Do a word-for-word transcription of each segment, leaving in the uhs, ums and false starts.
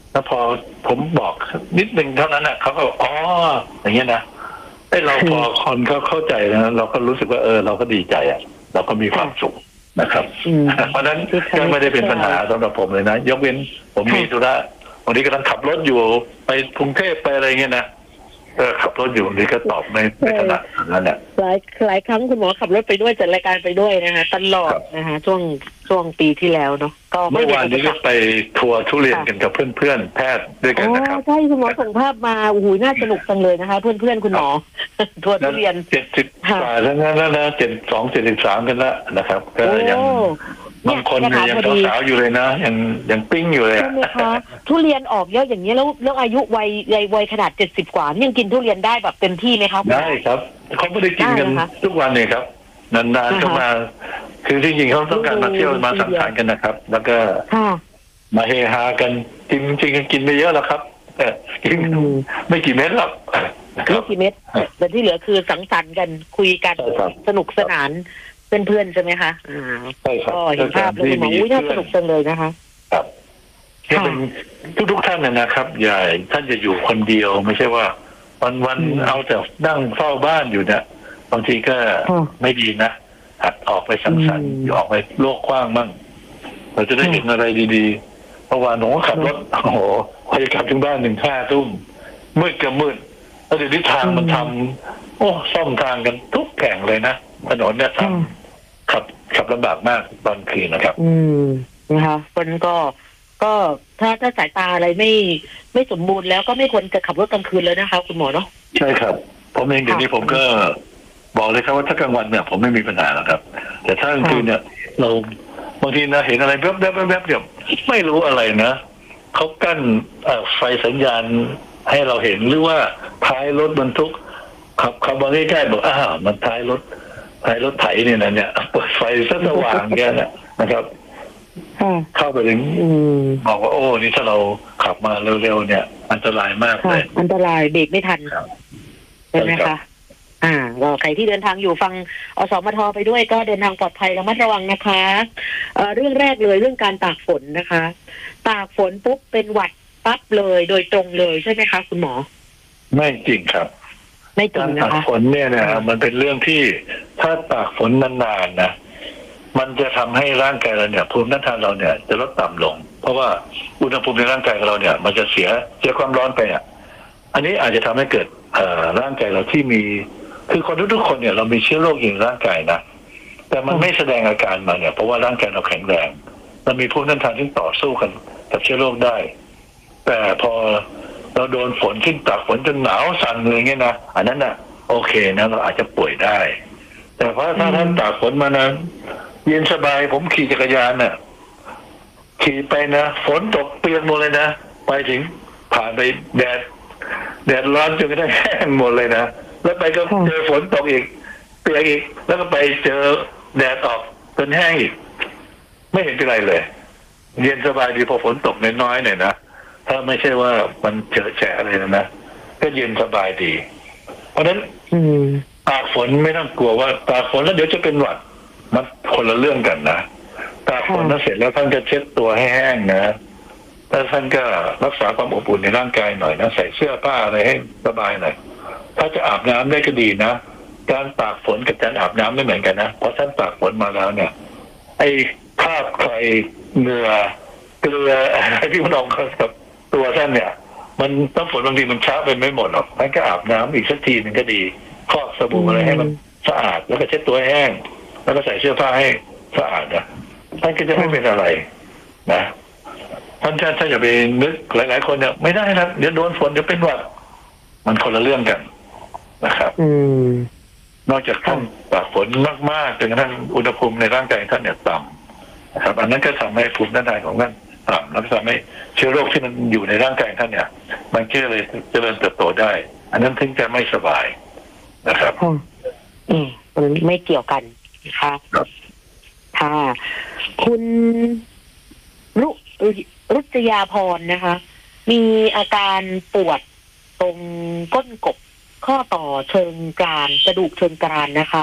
แล้วพอผมบอกนิดนึงเท่านั้นอ่ะเขาก็อ๋ออย่างเงี้ยนะไอ้เราพอคนเขาเข้าใจนะเราก็รู้สึกว่าเออเราก็ดีใจอ่ะเราก็มีความสุขนะครับเพราะนั้นก็ไม่ได้เป็นปัญหาสำหรับผมเลยนะยกเว้นผมมีธุระวันนี้กำลังขับรถอยู่ไปกรุงเทพไปอะไรเงี้ยนะเออขับรถอยู่นี่ก็ตอบไม่ไม่ถนัดนั่นแหละหลายหลายครั้งคุณหมอขับรถไปด้วยจัดรายการไปด้วยนะคะตลอดนะคะช่วงช่วงปีที่แล้วเนาะก็เมื่อวานนี้ก็ไปทัวร์ทุเรียนกันกับเพื่อนๆแพทย์ด้วยกันนะครับใช่คุณหมอส่งภาพมาโอ้โหน่าสนุกจังเลยนะคะเพื่อนๆคุณหมอทัวร์ทุเรียนเจ็ดสิบกว่าแล้วนะนะเจ็ดสองเจ็ดสิบสามกันแล้วนะครับก็ยังบางคนยังสาวๆอยู่เลยนะยังยังปิ้งอยู่เลยใช่ไหมคะทุเรียนออกเยอะอย่างนี้แล้วแล้วอายุวัยวัยขนาดเจ็ดสิบกว่ายังกินทุเรียนได้แบบเต็มที่ไหมครับได้ครับเขาไม่ได้กินกันทุกวันเลยครับนานๆก็มาคือจริงๆเขาต้องการมาเที่ยวมาสังสรรค์กันนะครับแล้วก็มาเฮฮากันจริงๆกินไม่เยอะแล้วครับกินไม่กี่เม็ดหรอกไม่กี่เม็ดแต่ที่เหลือคือสังสรรค์กันคุยกันสนุกสนานเพื่อนๆใช่ไหมคะอ่าก็เห็นภาพเลยหมออุ้ยน่าสนุกจังเลยนะคะครับนี่เป็นทุกๆท่านนะครับอย่าท่านจะอยู่คนเดียวไม่ใช่ว่าวันๆเอาแต่นั่งเฝ้าบ้านอยู่เนี่ยบางทีก็ไม่ดีนะหัดออกไปสังสรรค์ออกไปโลกกว้างมั่งเราจะได้เห็นอะไรดีๆเพราะว่าหนูขับรถโอ้โหพยากลับถึงบ้านหนึ่งห้าทุ่มมืดก็มืดแล้วเดี๋ยวนี้ทางมันทำโอ้ซ่อมทางกันทุกแห่งเลยนะถนนเนี่ยทำขับขับลำบากมากตอนคืนนะครับอืมนะคะคนก็ก็ถ้าถ้าสายตาอะไรไม่ไม่สมบูรณ์แล้วก็ไม่ควรจะขับรถกลางคืนเลยนะคะคุณหมอเนาะใช่ครับผมเองเดี๋ยวนี้ผมก็บอกเลยครับว่าถ้ากลางวันเนี่ยผมไม่มีปัญหาหรอกครับแต่ถ้ากลางคืนเนี่ยเราบางทีนะเห็นอะไรแวบแวบแวบเดี๋ยวไม่รู้อะไรนะเขากั้นไฟสัญญาณให้เราเห็นหรือว่าท้ายรถบรรทุกขับขับมาใกล้ๆบอกอ้าวมันท้ายรถท้ายรถไถเนี่ยนะเนี่ยเปิดไฟสว่างแกนะนะครับเข้าไปถึงบอกว่าโอ้นี่ถ้าเราขับมาเร็วๆเนี่ยอันตรายมากเลยอันตรายเบรกไม่ทันใช่ไหมคะอ่าก็ใครที่เดินทางอยู่ฟังอสมทไปด้วยก็เดินทางปลอดภัยระมัดระวังนะคะเอ่อเรื่องแรกเลยเรื่องการตากฝนนะคะตากฝนปุ๊บเป็นหวัดปั๊บเลยโดยตรงเลยใช่ไหมคะคุณหมอไม่จริงครับไม่จริงนะคะการตากฝนเนี่ยนะมันเป็นเรื่องที่ถ้าตากฝนนานๆนะมันจะทำให้ร่างกายเราเนี่ยภูมิต้านทานเราเนี่ยจะลดต่ำลงเพราะว่าอุณหภูมิในร่างกายของเราเนี่ยมันจะเสียเสียความร้อนไปอ่ะอันนี้อาจจะทำให้เกิดร่างกายเราที่มีคือคนทุกๆคนเนี่ยเรามีเชื้อโรคอยู่ในร่างกายนะแต่มันไม่แสดงอาการมาเนี่ยเพราะว่าร่างกายเราแข็งแรงเรามีภูมิต้านทานที่ต่อสู้กันกับเชื้อโรคได้แต่พอเราโดนฝนขึ้นตากฝนจนหนาวสั่นเลยเงี้ยนะอันนั้นน่ะโอเคนะเราอาจจะป่วยได้แต่เพราะถ้าท่านตากฝนมานะเย็นสบายผมขี่จักรยานน่ะขี่ไปนะฝนตกเปียกหมดเลยนะไปถึงผ่านไปแดดแดดร้อนจนกระทั่งแห้งหมดเลยนะแล้วไปก็เจอฝนตกอีกเปียกอีกแล้วก็ไปเจอแดดออกจนแห้งอีกไม่เห็นเป็นไรเลยเย็นสบายดีพอฝนตกน้อยๆหน่อยนะถ้าไม่ใช่ว่ามันเฉอะแฉะอะไรนะก็เย็นสบายดีเพราะฉะนั้นตากฝนไม่ต้องกลัวว่าตากฝนแล้วเดี๋ยวจะเป็นหวัดมันคนละเรื่องกันนะตากฝนแล้วเสร็จแล้วท่านจะเช็ดตัวให้แห้งนะแล้วท่านก็รักษาความอบอุ่นในร่างกายหน่อยนะใส่เสื้อผ้าอะไรให้สบายหน่อยถ้าจะอาบน้ำได้ก็ดีนะการตากฝนกับการอาบน้ำไม่เหมือนกันนะเพราะท่านตากฝนมาแล้วเนี่ยไอ้คราบไครเหงื่อเกลืออะไรที่มันออกกับตัวท่านเนี่ยมันต้องฝนบางทีมันช้าไปไม่หมดหรอกท่านก็อาบน้ำอีกสักทีหนึ่งก็ดีฟอกสบู่อะไรให้มันสะอาดแล้วก็เช็ดตัวให้แห้งแล้วก็ใส่เสื้อผ้าให้สะอาดนะท่านก็จะไม่เป็นอะไรนะท่านท่านอย่าไปนึกหลายๆคนเนี่ยไม่ได้นะเดี๋ยวโดนฝนเดี๋ยวเป็นหวัดมันคนละเรื่องกันนะครับนอกจากท่านตากฝนมากๆจนกระทั่งอุณหภูมิในร่างกายท่านเนี่ยต่ำนะครับอันนั้นก็ทำให้ภูมิต้านทานของท่านต่ำแล้วก็ทำให้เชื้อโรคที่มันอยู่ในร่างกายท่านเนี่ยมันก็เลยเจริญเติบโตได้อันนั้นถึงจะไม่สบายนะครับอืมมันไม่เกี่ยวกันนะคะค่ะคุณรุรุจยาพรนะคะ มีอาการปวดตรงก้นกบข้อต่อเชิงกรานกระดูกเชิงกรานนะคะ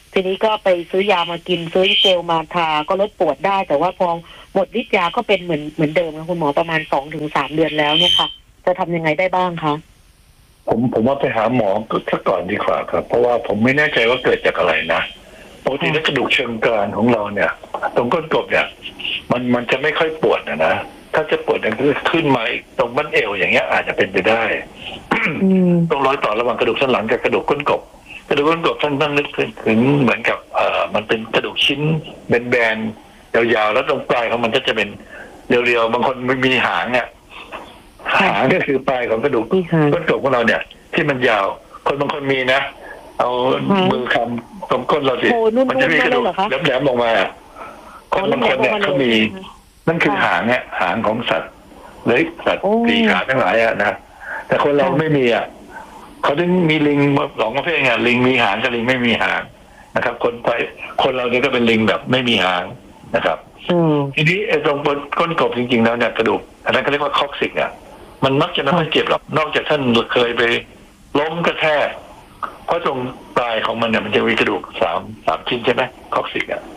ทีนี้ก็ไปซื้อยามากินซื้อเจลมาทาก็ลดปวดได้แต่ว่าพอหมดฤทธิ์ยาก็เป็นเหมือนเหมือนเดิมนะคุณหมอประมาณสองถึงสามเดือนแล้วเนี่ยค่ะจะทำยังไงได้บ้างคะผมผมว่าไปหาหมอก็ก่อนดีกว่าครับเพราะว่าผมไม่แน่ใจว่าเกิดจากอะไรนะปกติแล้วกระดูกเชิงกรานของเราเนี่ย ตรงก้นกบเนี่ย มันมันจะไม่ค่อยปวดนะนะถ้าจะปวดเนี่ยคือขึ้นมาอีกตรงบั้นเอวอย่างเงี้ยอาจจะเป็นไปได้ตรงรอยต่อระหว่างกระดูกสันหลังกับกระดูกก้นกบกระดูกก้นกบท่านต้องนึกถึงเหมือนกับเอ่อมันเป็นกระดูกชิ้นแบนๆยาวๆแล้วตรงปลายของมันก็จะเป็นเรียวๆบางคนไม่มีหางเนี่ยหางก็คือปลายของกระดูกก้นกบของเราเนี่ยที่มันยาวคนบางคนมีนะเอามือคำตรงก้นเราสิมันจะมีกระดูกแหลมๆออกมาคนบางคนเนี่ยเขามีนั่นคือหางเนี่ยหางของสัตว์เล็กสัตว์ปีกขาทั้งหลายอะนะแต่คนเราไม่มีอ่ะเขาถึงมีลิงสองประเภทไงลิงมีหางกับลิงไม่มีหางนะครับคนไทยคนเราเนี่ยก็เป็นลิงแบบไม่มีหางนะครับทีนี้ไอ้ตรงบนก้นกบจริงๆแล้วเนี่ยกระดูกอันนั้นเขาเรียกว่าคอกซิกอ่ะมันมักจะไม่ค่อยเจ็บหรอกนอกจากท่านเคยไปล้มกระแทกเพราะตรงปลายของมันเนี่ยมันจะมีกระดูกสามสามชิ้นใช่ไหมคอกซิกอ่ะ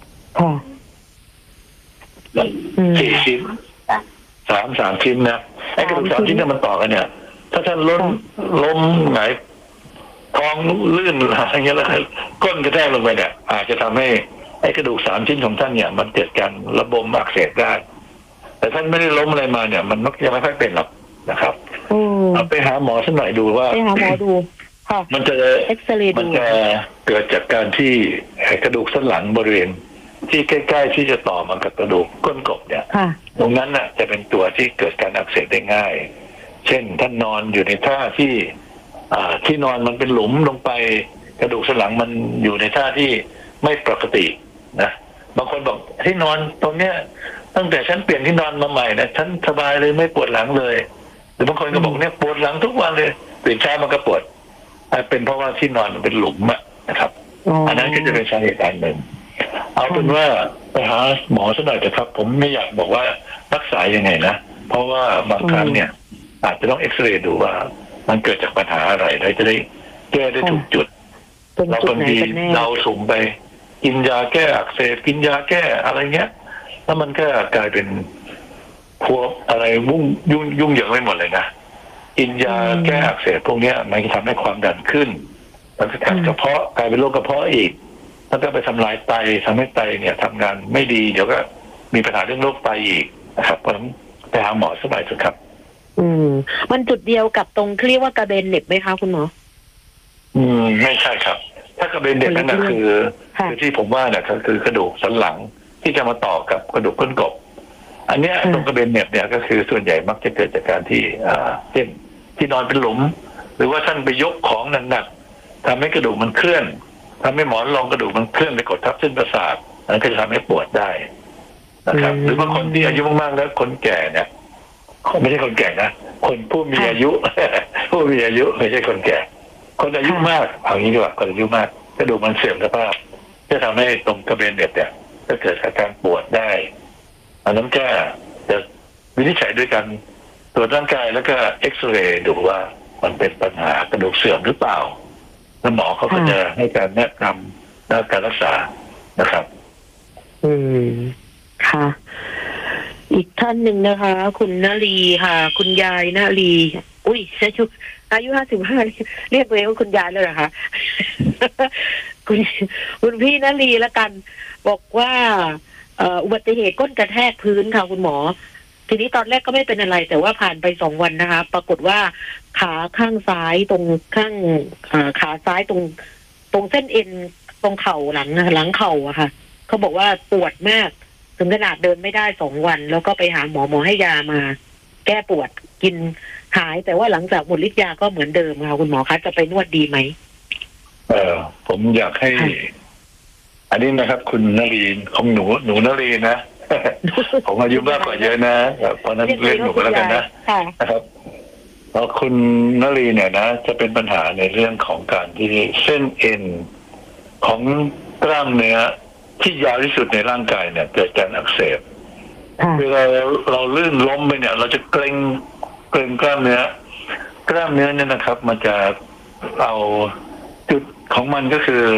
สี่ชิ้นสามสามชิ้นนะไอ้กระดูกสามชิ้นเนี่ยมันต่อกันเนี่ยถ้าท่านล้มล้มไหนท้องลื่นอะไรเงี้ยแล้วก้นกระแทกลงไปเนี่ยอาจจะทำให้ไอ้กระดูกสามชิ้นของท่านเนี่ยมันเกิดการระบมอักเสบได้แต่ท่านไม่ได้ล้มอะไรมาเนี่ยมันมักจะไม่ค่อยเป็นหรอกนะครับเอาไปหาหมอสักหน่อยดูว่าไปหาหมอดูค่ะมันจะมันจะเกิดจากการที่กระดูกสันหลังบริเวณที่ใกล้ๆที่จะต่อมากับกระดูกก้นกบเนี่ยตรงนั้นน่ะจะเป็นตัวที่เกิดการอักเสบได้ง่ายเช่นท่านนอนอยู่ในท่าที่ที่นอนมันเป็นหลุมลงไปกระดูกสันหลังมันอยู่ในท่าที่ไม่ปกตินะบางคนบอกที่นอนตรงเนี้ยตั้งแต่ฉันเปลี่ยนที่นอนมาใหม่นะฉันสบายเลยไม่ปวดหลังเลยหรือบางคนก็บอกเนี่ยปวดหลังทุกวันเลยตื่นเช้ามันก็ปวดเป็นเพราะว่าที่นอนมันเป็นหลุมนะครับอันนั้นก็จะเป็นสาเหตุอันหนึ่งเอาเป็นว่าไปหาหมอสักหน่อยเถอะครับผมไม่อยากบอกว่ารักษายังไงนะเพราะว่าบางครั้งเนี่ยอาจจะต้องเอ็กซเรย์ดูว่ามันเกิดจากปัญหาอะไรแล้วจะได้แก้ได้ถูกจุดเราบางทีเราสุ่มไปกินยาแก้อักเสบกินยาแก้อะไรเงี้ยแล้วมันก็กลายเป็นพวกอะไรวุ่งยุ่งยุ่งเหยิงไปหมดเลยนะกินยาแก้อักเสบพวกนี้มันจะทำให้ความดันขึ้นแล้วก็กระเพาะกลายเป็นโรคกระเพาะอีกแล้วก็ไปทำลายไตทำให้ไตเนี่ยทำงานไม่ดีเดี๋ยวก็มีปัญหาเรื่องโรคไตอีกนะครับเพราะฉะนั้นไปหาหมอสักหน่อยเถอะครับอืมมันจุดเดียวกับตรงเรียกว่ากระเบนเหน็บไหมคะคุณหมออืมไม่ใช่ครับถ้ากระเบนเหน็บนั่นนะคือคือที่ผมว่าเนี่ยก็คือกระดูกสันหลังที่จะมาต่อกับกระดูกก้นกบอันเนี้ยตรงกระเบนเหน็บเนี่ยก็คือส่วนใหญ่มักจะเกิดจากการที่อ่าเช่นที่นอนเป็นหลุมหรือว่าท่านไปยกของหนักๆทำให้กระดูกมันเคลื่อนทำให้หมอนรองกระดูกมันเคลื่อนไปกดทับเส้นประสาทนั้นก็จะทำให้ปวดได้นะครับหรือบางคนที่อายุมากๆแล้วคนแก่เนี่ยไม่ใช่คนแก่นะคนผู้มีอายุผู้มีอายุไม่ใช่คนแก่คนอายุมากเอางี้ดีกว่าคนอายุมากกระดูกมันเสื่อมสภาพจะทำให้ตรงกระเบนเหน็บเนี่ยก็เกิดอาการปวดได้อันนั้นก็จะวินิจฉัยด้วยกันตรวจร่างกายแล้วก็เอ็กซเรย์ดูว่ามันเป็นปัญหากระดูกเสื่อมหรือเปล่าแล้วหมอเขาก็จะให้การแนะนำและการรักษานะครับอืมค่ะ อีกท่านหนึ่งนะคะ คุณนลีค่ะ คุณยายนลีอุ้ยอายุอายุห้าสิบห้าเรียกตัวเองว่าคุณยายเลยเหรอคะคุณคุณพี่นลีละกันบอกว่าอุบัติเหตุก้นกระแทกพื้นค่ะคุณหมอทีนี้ตอนแรกก็ไม่เป็นอะไรแต่ว่าผ่านไปสองวันนะคะปรากฏว่าขาข้างซ้ายตรงข้างขาซ้ายตรงตรงเส้นเอ็นตรงเข่าหลังหลังเข่าอะค่ะเขาบอกว่าปวดมากถึงขนาดเดินไม่ได้สองวันแล้วก็ไปหาหมอหมอให้ยามาแก้ปวดกินหายแต่ว่าหลังจากหมดฤทธิ์ยาก็เหมือนเดิมค่ะคุณหมอคะจะไปนวดดีไหมเออผมอยากให้อันนี้นะครับคุณนลีนของหนูหนูนลีนนะผมอายุมากกว่าเยอะนะเพราะนั้นเรียกหนูก็แล้วกันนะนะครับเพราะคุณนลีเนี่ยนะจะเป็นปัญหาในเรื่องของการที่เส้นเอ็นของกล้ามเนื้อที่ยาวที่สุดในร่างกายเนี่ยเกิดการอักเสบเวลาเราลื่นล้มไปเนี่ยเราจะเกร็งเกร็งกล้ามเนื้อกล้ามเนื้อเนี่ยนะครับมันจะเอาจุดของมันก็คือ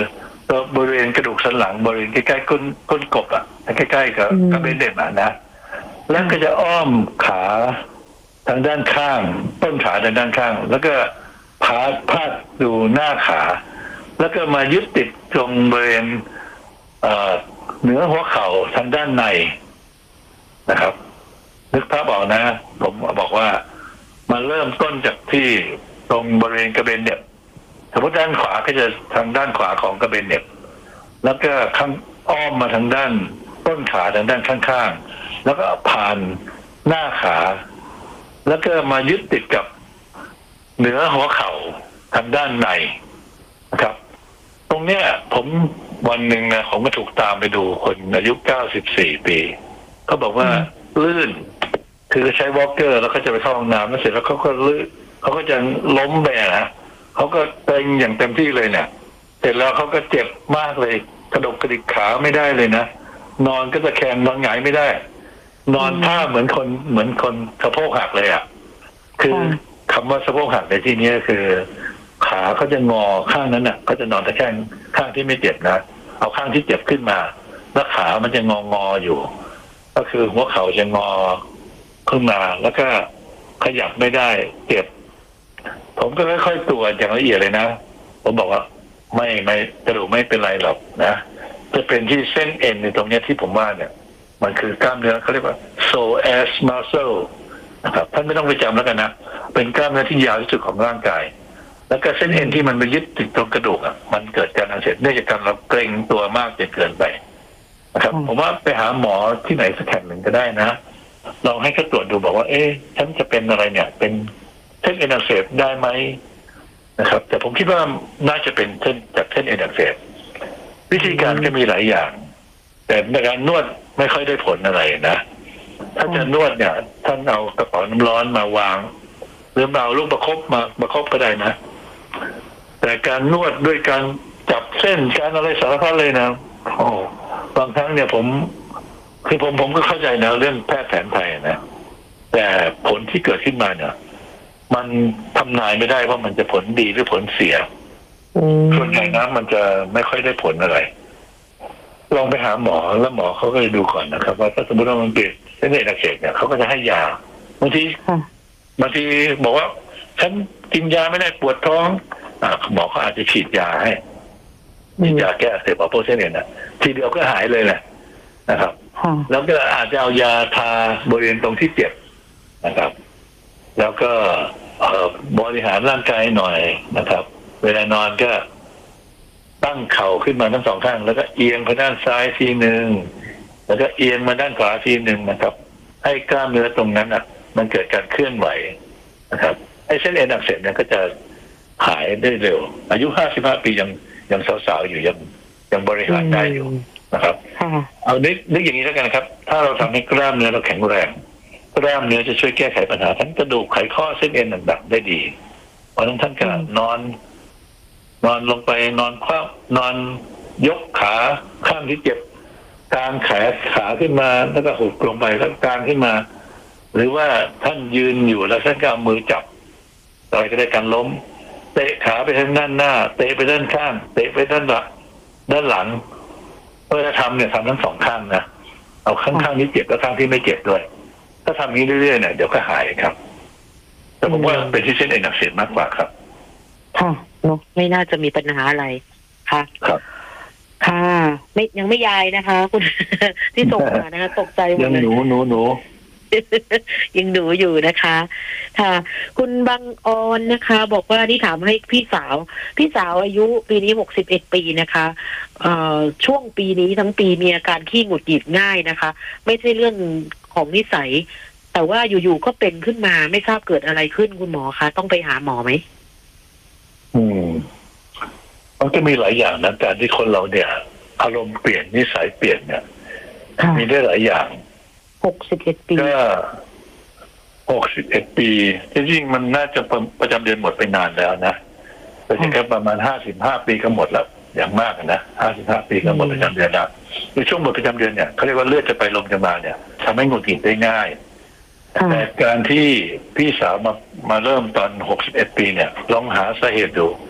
ตัวบริเวณกระดูกสันหลังบริเวณใกล้ๆก้นก้นกบอ่ะใกล้ๆกับกระเบนเด็บอ่ะนะแล้วก็จะอ้อมขาทางด้านข้างต้นขาทางด้านข้างแล้วก็พาดพาดดูหน้าขาแล้วก็มายึดติดตรงบริเวณเหนือหัวเข่าทางด้านในนะครับนึกภาพออกนะผมบอกว่ามันเริ่มต้นจากที่ตรงบริเวณกระเบนเน็บสมมติด้านขวาก็จะทางด้านขวาของกระเบนเน็บแล้วก็ข้างอ้อมมาทางด้านต้นขาทางด้านข้างๆแล้วก็ผ่านหน้าขาแล้วก็มายึดติดกับเหนือหัวเข่าทางด้านในนะครับตรงเนี้ยผมวันหนึ่งนะผมก็ถูกตามไปดูคนอายุเก้าสิบสี่ปีเขาบอกว่าลื่นคือใช้วอล์กเกอร์แล้วก็จะไปเข้าห้องน้ำแล้วเสร็จแล้วเขาก็ลื่นเขาก็จะล้มไปนะเขาก็เกร็งอย่างเต็มที่เลยเนี่ยเสร็จแล้วเขาก็เจ็บมากเลยกระดกกระดิกขาไม่ได้เลยนะนอนก็จะแขงนอนหงายไม่ได้นอนท่าเหมือนคนเหมือนคนสะโพกหักเลยอ่ะคือคำว่าสะโพกหักในที่นี้คือขาเขาจะงอข้างนั้นน่ะเขาจะนอนตะแคงข้างที่ไม่เจ็บนะเอาข้างที่เจ็บขึ้นมาแล้วขามันจะงองออยู่ก็คือหัวเข่าจะงอขึ้นมาแล้วก็ขยับไม่ได้เจ็บผมก็ค่อยๆตรวจอย่างละเอียดเลยนะผมบอกว่าไม่ไม่กระดูกไม่เป็นไรหรอกนะจะเป็นที่เส้นเอ็นในตรงนี้ที่ผมว่าเนี่ยมันคือกล้ามเนื้อเขาเรียกว่า psoas muscle นะครับท่านไม่ต้องไปจำแล้วกันนะเป็นกล้ามเนื้อที่ยาวที่สุดของร่างกายแล้วก็เส้นเอ็นที่มันไปยึดติดตรงกระดูกอ่ะมันเกิดการอักเสบเนื่องจากการเราเกร็งตัวมากจนเกินไปนะครับผมว่าไปหาหมอที่ไหนสักแห่งหนึ่งก็ได้นะลองให้เขาตรวจดูบอกว่าเอ๊ะฉันจะเป็นอะไรเนี่ยเป็นเส้นเอ็นอักเสบได้ไหมนะครับแต่ผมคิดว่าน่าจะเป็นเส้นจากเส้นเอ็นอักเสบวิธีการก็มีหลายอย่างแต่ในการนวดไม่ค่อยได้ผลอะไรนะถ้าจะนวดเนี่ยท่านเอากระเป๋าน้ำร้อนมาวางหรือเอาลูกประคบมาประคบก็ได้นะแต่การนวดด้วยการจับเส้นการอะไรสารพัดเลยนะโอ้บางครั้งเนี่ยผมคือผมผมก็เข้าใจนะเรื่องแพทย์แผนไทยนะแต่ผลที่เกิดขึ้นมาเนี่ยมันทำนายไม่ได้ว่ามันจะผลดีหรือผลเสียส่วนใหญ่นะมันจะไม่ค่อยได้ผลอะไรลองไปหาหมอแล้วหมอเขาก็จะดูก่อนนะครับว่าถ้าสมมติว่ามันเกิดเส้นเลือดอักเสบเนี่ยเขาก็จะให้ยาบางทีบางทีบอกว่าฉันกินยาไม่ได้ปวดท้องอ่าหมอเขาอาจจะฉีดยาให้ฉีดยาแก้อักเสบเอาโพเซนเนี่ยนะทีเดียวก็หายเลยแหละนะครับแล้วก็อาจจะเอายาทาบริเวณตรงที่เจ็บนะครับแล้วก็บริหารร่างกายหน่อยนะครับเวลานอนก็ตั้งเข่าขึ้นมาทั้งสองข้างแล้วก็เอียงไปด้านซ้ายทีหนึ่งแล้วก็เอียงมาด้านขวาทีหนึ่งนะครับให้กล้ามเนื้อตรงนั้นอ่ะมันเกิดการเคลื่อนไหวนะครับไอ้เส้นเอ็นอักเสบเนี่ยก็จะหายได้เร็วอายุห้าสิบห้าปียังยังสาวๆอยู่ยังยังบริหารได้อยู่นะครับเอานึกนึกอย่างนี้แล้วกันครับถ้าเราทำให้กล้ามเนื้อเราแข็งแรงกล้ามเนื้อจะช่วยแก้ไขปัญหาทั้งกระดูกไขข้อเส้นเอ็นต่างๆได้ดีเพราะฉะนั้นท่านก็นอนนอนลงไปนอนคว่ำนอนยกขาข้างที่เจ็บกางแขนขาขึ้นมาแล้วก็หุบลงไปแล้วกางขึ้นมาหรือว่าท่านยืนอยู่แล้วท่านก็เอามือจับอะไรก็ได้การล้มเตะขาไปทางด้านหน้าเตะไปด้านข้างเตะไปด้านหลังด้านหลังเมื่อทำเนี่ยทำทั้งสองข้างนะเอาข้างข้างนี้เจ็บแล้วข้างที่ไม่เจ็บด้วยถ้าทำนี้เรื่อยๆเนี่ยเดี๋ยวก็หายครับแต่ผมว่าเป็นที่เส้นเอ็นอักเสบมากกว่าครับค่ะเนาะไม่น่าจะมีปัญหาอะไรค่ะครับค่ะไม่ยังไม่ยายนะคะคุณที่ส่งมานะคะตกใจหมดเลยยังหนูหนูหนูยังหนูอยู่นะคะค่ะคุณบางออนนะคะบอกว่าที่ถามให้พี่สาวพี่สาวอายุปีนี้หกสิบเอ็ดปีนะคะเอ่อช่วงปีนี้ทั้งปีมีอาการขี้หงุดหงิดง่ายนะคะไม่ใช่เรื่องของนิสัยแต่ว่าอยู่ๆก็เป็นขึ้นมาไม่ทราบเกิดอะไรขึ้นคุณหมอคะต้องไปหาหมอไหมอืมมันก็มีหลายอย่างนะการที่คนเราเนี่ยอารมณ์เปลี่ยนนิสัยเปลี่ยนเนี่ยมีได้หลายอย่างหกสิบเอ็ดปีก็หกสิบเอ็ดปีจริงๆมันน่าจะประจำเดือนหมดไปนานแล้วนะแต่แค่ประมาณห้าสิบห้าปีก็หมดแล้วอย่างมากนะห้าสิบห้าปีก็หมดประจำเดือนแล้วในช่วงหมดประจำเดือนเนี่ยเขาเรียกว่าเลือดจะไปลมจะมาเนี่ยทำให้หงุดหงิดได้ง่ายแต่การที่พี่สาวมามาเริ่มตอนหกสิบเอ็ดปีเนี่ยลองหาสาเหตุดู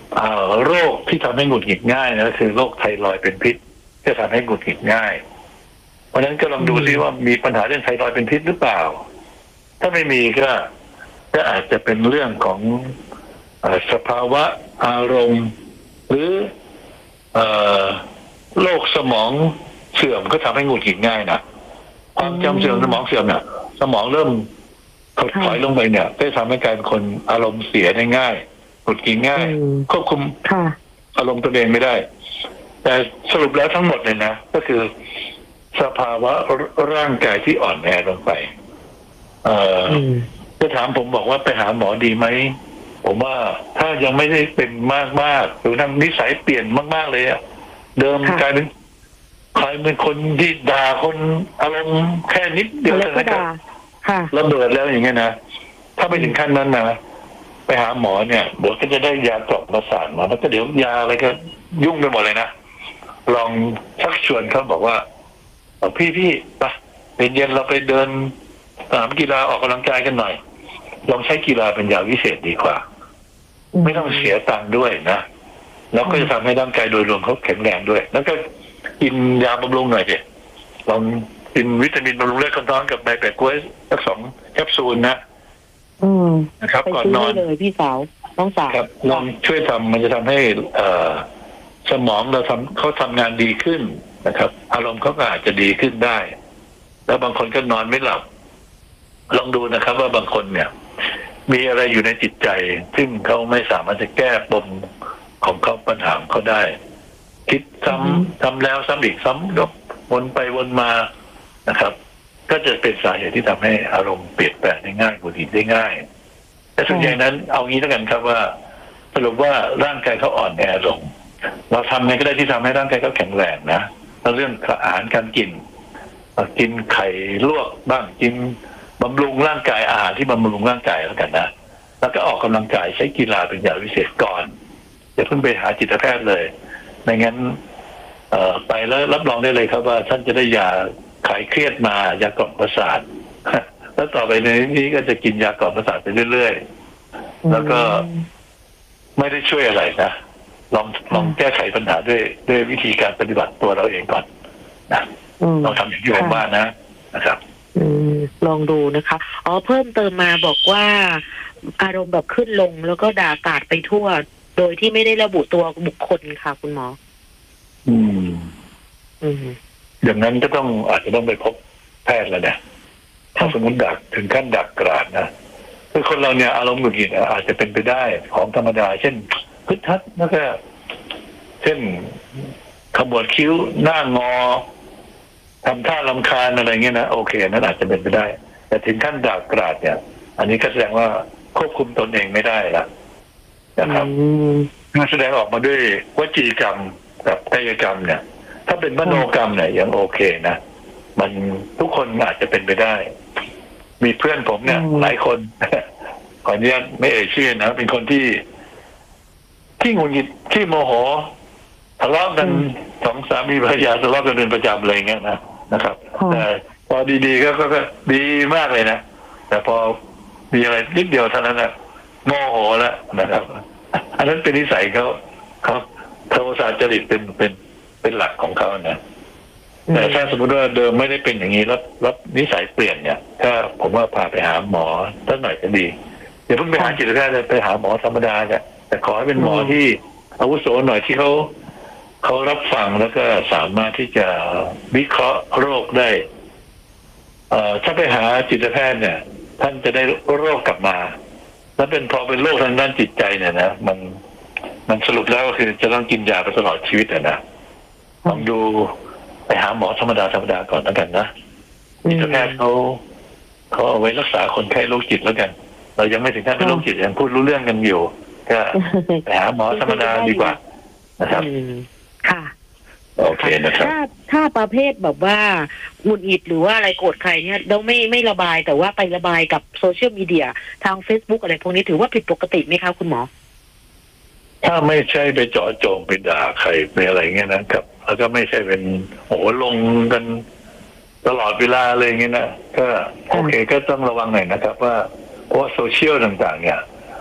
อ่าโรคที่ทำให้หงุดหงิดง่ายนะคือโรคไทรอยด์เป็นพิษจะทำให้หงุดหงิดง่ายเพราะฉะนั้นก็ลองดูซิว่ามีปัญหาเรื่องไทรอยด์เป็นพิษหรือเปล่าถ้าไม่มีก็ก็อาจจะเป็นเรื่องของเอ่อสภาวะอารมณ์หรือเอ่อโรคสมองเสื่อมก็ทำให้หงุดหงิดง่ายนะความจำเสื่อมสมองเสื่อมเนี่ยสมองเริ่มถดถอยลงไปเนี่ยก็ทำให้กลายเป็นคนอารมณ์เสียได้ง่ายหงุดหงิดง่ายควบคุมอารมณ์ตัวเองไม่ได้แต่สรุปแล้วทั้งหมดเลยนะก็คือสภาวะร่างกายที่อ่อนแอลงไปเอ่อจะถามผมบอกว่าไปหาหมอดีไหมผมว่าถ้ายังไม่ได้เป็นมากๆหรือนั่งนิสัยเปลี่ยนมากๆเลยอะเดิมกลายเป็นใครเป็นคนที่ด่าคนอารมณ์แค่นิดเดียวเท่านั้นก็ระเบิดแล้วอย่างเงี้ยนะถ้าไปถึงขั้นนั้นนะไปหาหมอเนี่ยเดี๋ยวก็จะได้ยากล่อมประสาทมาแล้วก็เดี๋ยวยาอะไรก็ยุ่งไปหมดเลยนะลองชักชวนเขาบอกว่าพี่พี่ไปเป็นเย็นเราไปเดินสนามกีฬาออกกำลังกายกันหน่อยลองใช้กีฬาเป็นยาวิเศษดีกว่าไม่ต้องเสียตังค์ด้วยนะแล้วก็จะทำให้ร่างกายโดยรวมเขาแข็งแรงด้วยแล้วก็กินยาบำรุงหน่อยสิลองกินวิตามินบำรุงเลือดคนท้องกับใบแปะกล้วยสักสองแคปซูลนะนะครับก่อนนอนเลยพี่สาวต้องสาวครับลองช่วยทำมันจะทำให้เอ่อสมองเราทำเขาทำงานดีขึ้นนะครับอารมณ์เขาก็อาจจะดีขึ้นได้แล้วบางคนก็นอนไม่หลับลองดูนะครับว่าบางคนเนี่ยมีอะไรอยู่ในจิตใจซึ่งเขาไม่สามารถจะแก้ปมของเขาปัญหาของเขาได้คิดซ้ำซ้ำแล้วซ้ำอีกซ้ำยกวนไปวนมานะครับก็จะเป็นสาเหตุที่ทำให้อารมณ์เปลี่ยนแปลงได้ง่ายหงุดหงิดได้ง่ายแต่ส่วนใหญ่นั้นเอางี้แล้วกันครับว่าสรุปว่าร่างกายเขาอ่อนแอลงเราทำไงก็ได้ที่ทำให้ร่างกายเขาแข็งแรงนะเรื่องอาหารการกินกินไข่ลวกบ้างกินบำรุงร่างกายอาหารที่บำรุงร่างกายแล้วกันนะแล้วก็ออกกำลังกายใช้กีฬาเป็นยาวิเศษก่อนอย่าเพิ่งไปหาจิตแพทย์เลยไม่งั้นเอ่อไปแล้วรับรองได้เลยครับว่าท่านจะได้ยาคลายเครียดมายากล่อมประสาทแล้วต่อไปในนี้ก็จะกินยากล่อมประสาทไปเรื่อยๆแล้วก็ไม่ได้ช่วยอะไรนะลองลองแก้ไขปัญหาด้วยด้วยวิธีการปฏิบัติตัวเราเองก่อนนะลองทำอย่างที่ผมว่านะนะครับอืมลองดูนะคะอ๋อเพิ่มเติมมาบอกว่าอารมณ์แบบขึ้นลงแล้วก็ด่ากาดไปทั่วโดยที่ไม่ได้ระบุตัวบุคคลค่ะคุณหมออืมอืมอย่างนั้นก็ต้องอาจจะต้องไปพบแพทย์แล้วเนี่ยถ้าสมมติดักถึงขั้นดักกราดนะคือคนเราเนี่ยอารมณ์หงุดหงิดอาจจะเป็นไปได้ของธรรมดาเช่นพึดทัดแล้วก็เช่นขมวดคิ้วหน้างอทำท่ารำคาญอะไรเงี้ยนะโอเคนั้นอาจจะเป็นไปได้แต่ถึงขั้นด่ากราดเนี่ยอันนี้ก็แสดงว่าควบคุมตนเองไม่ได้ละนะครับมันแสดงออกมาด้วยวจีกรรมกับกายกรรมเนี่ยถ้าเป็นมโนกรรมเนี่ยยังโอเคนะมันทุกคนอาจจะเป็นไปได้มีเพื่อนผมเนี่ยหลายคนขออนุญาตไม่เอ่ยชื่อนะเป็นคนที่ที่หงุดหงิดที่โมโหทะเลาะกันสองสามีภรรยาทะเลาะกันเป็นประจำอะไรเงี้ยนะนะครับแต่พอดีๆก็ก็ดีมากเลยนะแต่พอมีอะไรนิดเดียวเท่านั้นนะโมโหแล้วนะครับอันนั้นเป็นนิสัยเขาเขาโทสะจริตเป็นเป็นเป็นหลักของเขานะแต่ถ้าสมมติว่าเดิมไม่ได้เป็นอย่างนี้แล้วแล้วนิสัยเปลี่ยนเนี่ยถ้าผมว่าพาไปหาหมอสักหน่อยจะดีอย่าเพิ่งไปหาจิตแพทย์เลยไปหาหมอธรรมดาเนี่ยแต่ขอให้เป็นหมอที่อาวุโสหน่อยที่เขาเขารับฟังแล้วก็สามารถที่จะวิเคราะห์โรคได้เอ่อถ้าไปหาจิตแพทย์เนี่ยท่านจะได้โรคกลับมาแล้วเป็นพอเป็นโรคทางด้านจิตใจเนี่ยนะมันมันสรุปแล้วก็คือจะต้องกินยาไปตลอดชีวิตนะลองดูไปหาหมอธรรมดาธรรมดาก่อนแล้วกันนะจิตแพทย์เขาเขาเอาไว้รักษาคนไข้โรคจิตแล้วกันเรายังไม่ถึงขั้นเป็นโรคจิตยังพูดรู้เรื่องกันอยู่ก็ไปหาหมอธรรมดาดีกว่านะครับค่ะโอเคนะครับถ้าถ้าประเภทแบบว่าหงุดหงิดหรือว่าอะไรโกรธใครเนี่ยเราไม่ไม่ระบายแต่ว่าไประบายกับโซเชียลมีเดียทาง Facebook อะไรพวกนี้ถือว่าผิดปกติไหมคะคุณหมอถ้าไม่ใช่ไปเจาะจงไปด่าใครไปอะไรเงี้ยนะครับแล้วก็ไม่ใช่เป็นโอ้โหลงกันตลอดเวลาเลยเงี้ยนะก็โอเคก็ต้องระวังหน่อยนะครับว่าเพราะโซเชียลต่างๆเนี่ย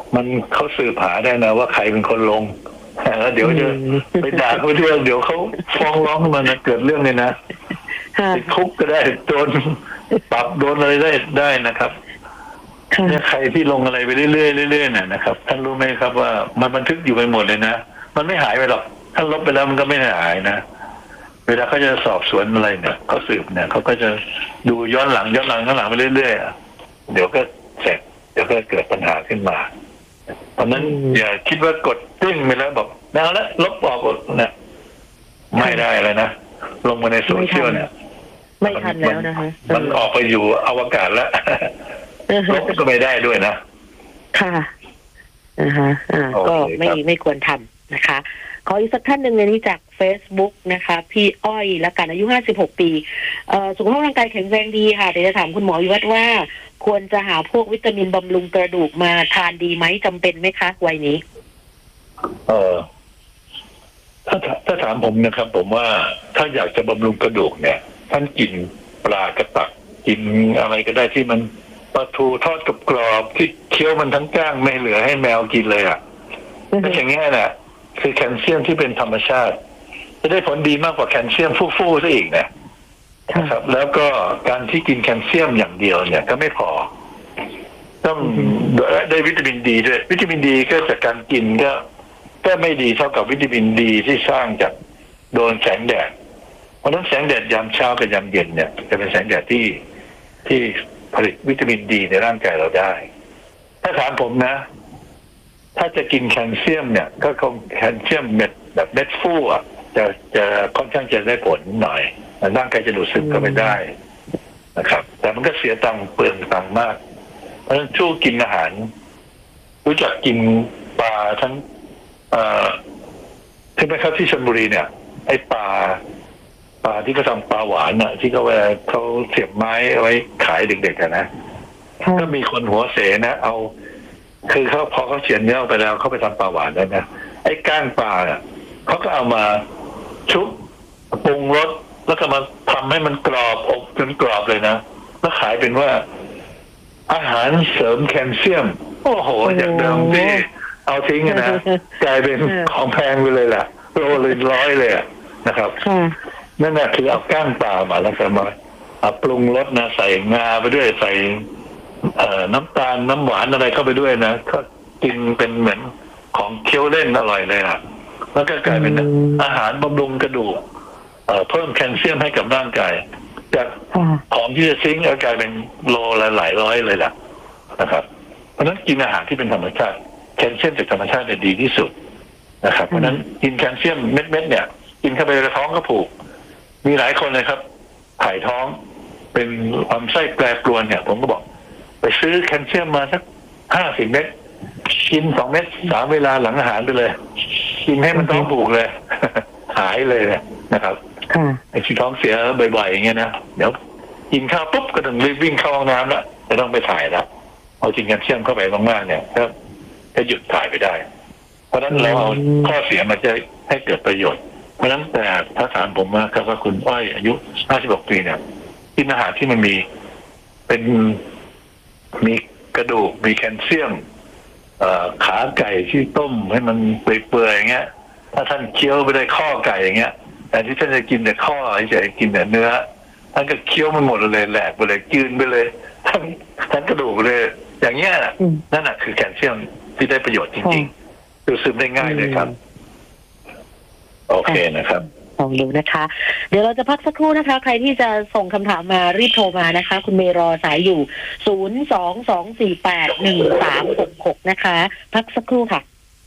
มันเขาสืบหาได้นะว่าใครเป็นคนลงแล้วเดี๋ยวจะไปด่าเขาด้วยเดี๋ยวเขาฟ้องร้องขึ้นมานะเกิดเรื่องเลยนะติดคุกก็ได้โดนปรับโดนอะไรได้ได้นะครับเนี่ยใครที่ลงอะไรไปเรื่อยๆเรื่อยๆน่ะนะครับท่านรู้ไหมครับว่ามันบันทึกอยู่ไปหมดเลยนะมันไม่หายไปหรอกถ้าลบไปแล้วมันก็ไม่หายนะเวลาเขาจะสอบสวนอะไรเนี่ยเขาสืบเนี่ยเขาก็จะดูย้อนหลังย้อนหลังย้อนหลังไปเรื่อยๆเดี๋ยวก็เสร็จเดี๋ยวก็เกิดปัญหาขึ้นมาเพราะนั้นอย่าคิดว่ากดติ้งไปแล้วบอกแล้วแล้วลบออกเนี่ยไม่ได้เลยนะลงมาในโซเชียลเนี่ยไม่ทันแล้วนะคะมันออกไปอยู่อวกาศแล้วลบก็ไม่ได้ด้วยนะค่ะนะคะอ่าก็ไม่ไม่ควรทำนะคะขออีกสักท่านหนึ่งในนี้จาก Facebook นะคะพี่อ้อยและกันอายุห้าสิบหกปีเอ่อสุขภาพร่างกายแข็งแรงดีค่ะเดี๋ยวจะถามคุณหมอวิวัฒน์ว่าควรจะหาพวกวิตามินบำรุงกระดูกมาทานดีไหมจำเป็นไหมคะวัยนี้เออถ้าถ้าถามผมนะครับผมว่าถ้าอยากจะบำรุงกระดูกเนี่ยท่านกินปลากระตักกินอะไรก็ได้ที่มันปลาทูทอดกับกรอบที่เคี้ยวมันทั้งก้างไม่เหลือให้แมวกินเลยอ่ะถ้าอย่างเงี้ยน่ะคือแคลเซียมที่เป็นธรรมชาติจะได้ผลดีมากกว่าแคลเซียมฟู่ๆซะอีกนะนะครับแล้วก็การที่กินแคลเซียมอย่างเดียวเนี่ยก็ไม่พอต้องได้วิตามินดีด้วยวิตามินดีก็จากการกินก็ก็ไม่ดีเท่ากับวิตามินดีที่สร้างจากโดนแสงแดดเพราะฉะนั้นแสงแดดยามเช้ากับยามเย็นเนี่ยจะเป็นแสงแดดที่ที่ผลิตวิตามินดีในร่างกายเราได้ถ้าถามผมนะถ้าจะกินแคลเซียมเนี่ยก็คงแคลเซียมเม็ดแบบเม็ดฟู่อ่ะจะจะค่อนข้างจะได้ผลหน่อยร่างกายจะดูดซึมเข้าไปได้นะครับแต่มันก็เสียตังค์เปลืองตังค์มากเพราะฉะนั้นช่วงกินอาหารรู้จักกินปลาทั้งเอ่อใช่ไหมครับที่ชลบุรีเนี่ยไอ้ปลาปลาที่เขาทำปลาหวานน่ะที่เขาเวลาเขาเสียบไม้เอาไว้ขายเด็กๆกันนะก็มีคนหัวเสนะเอาคือเขาพอเขาเฉียนเนื้อไปแล้วเขาไปทำปลาหวานแล้วนะไอ้ก้างปลาเนี่ยเขาก็เอามาชุบปรุงรสแล้วก็มาทำให้มันกรอบอบจนกรอบเลยนะแล้วขายเป็นว่าอาหารเสริมแคลเซียมโอ้โหจากเดิมที่เอาทิ้งนะกลายเป็นของแพงไปเลยแหละโลเลยร้อยเลยนะครับนั่นแหละคือเอาก้างปลามาแล้วก็มาปรุงรสนะใส่งาไปด้วยใส่เอ่อน้ำตาลน้ำหวานอะไรเข้าไปด้วยนะก็กินเป็นเหมือนของเคี้ยวเล่นอร่อยเลยอ่ะแล้วก็กลายเป็นอาหารบำรุงกระดูกเอ่อเพิ่มแคลเซียมให้กับร่างกายจากของที่จะซิงค์กลายเป็นโลละหลายร้อยเลยล่ะนะครับเพราะฉะนั้นกินอาหารที่เป็นธรรมชาติแคลเซียมจากธรรมชาติเนี่ยดีที่สุดนะครับเพราะฉะนั้นกินแคลเซียมเม็ดๆเนี่ยกินเข้าไปในท้องก็ผูกมีหลายคนเลยครับถ่ายท้องเป็นลำไส้แปรปรวนเนี่ยผมก็บอกไปซื้อแคลเซียมมาสักห้าสิบเม็ดกินสองเม็ดสามเวลาหลังอาหารไปเลยกินให้มันท้องผูกเลย หายเลยนะครับไอ้ที่ท้องเสียบ่อยๆอย่างเงี้ยนะเดี๋ยวกินข้าวปุ๊บก็ต้องรีบวิ่งเข้าห้องน้ำแล้วจะต้องไปถ่ายแล้วเอาจริงแคลเซียมเข้าไปมากๆเนี่ยก็จะหยุดถ่ายไปได้เพราะฉะนั้นเราเอาข้อเสียมาจะให้เกิดประโยชน์เพราะฉะนั้นแต่ถ้าถามผมว่าครับว่าคุณอ้อยอายุห้าสิบหกปีเนี่ยกินอาหารที่มันมีเป็นมีกระดูกมีแคลเซียมขาไก่ที่ต้มให้มันเปื่อยๆอย่างเงี้ยถ้าท่านเคี้ยวไปได้ข้อไก่อย่างเงี้ยแต่ที่ท่านจะกินแต่ข้อเฉยๆกินแต่เนื้อท่านก็เคี้ยวมันหมดเลยแหลกไปเลยกินไปเลยทั้งทั้งกระดูกเลยอย่างเงี้ยนั่นแหละคือแคลเซียมที่ได้ประโยชน์จริงๆดูดซึมได้ง่ายเลยครับโอเคนะครับลองดูนะคะเดี๋ยวเราจะพักสักครู่นะคะใครที่จะส่งคำถามมารีบโทรมานะคะคุณเมย์รอสายอยู่ศูนย์ สอง สอง สี่ แปด หนึ่ง สาม หก หกนะคะพักสักครู่ค่ะ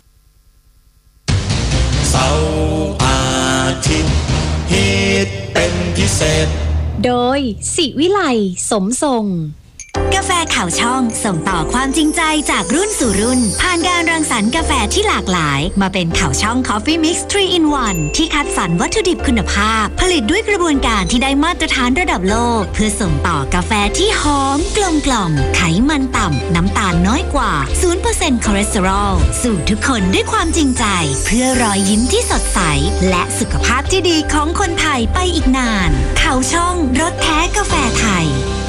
เสาร์อาทิตย์ฮิตเป็นพิเศษโดยศิวิไลสมทรงกาแฟข่าวช่องส่งต่อความจริงใจจากรุ่นสู่รุ่นผ่านการรังสรรค์กาแฟที่หลากหลายมาเป็นข่าวช่อง Coffee Mix ทรี อิน วัน ที่คัดสรรวัตถุดิบคุณภาพผลิตด้วยกระบวนการที่ได้มาตรฐานระดับโลกเพื่อส่งต่อกาแฟที่หอมกลมกล่อมไขมันต่ำน้ำตาลน้อยกว่า ศูนย์เปอร์เซ็นต์ คอเลสเตอรอลสู่ทุกคนด้วยความจริงใจเพื่อรอยยิ้มที่สดใสและสุขภาพที่ดีของคนไทยไปอีกนานข่าวช่องรสแท้กาแฟไทย